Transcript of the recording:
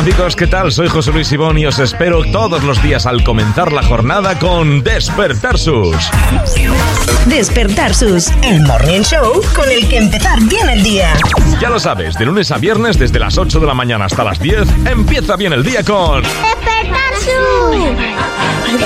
chicos, ¿qué tal? Soy José Luis Ibón y os espero todos los días al comenzar la jornada con Despertar Sus. Despertar Sus, el morning show con el que empezar bien el día. Ya lo sabes, de lunes a viernes desde las 8 de la mañana hasta las 10, empieza bien el día con... ¡Despertar Sus!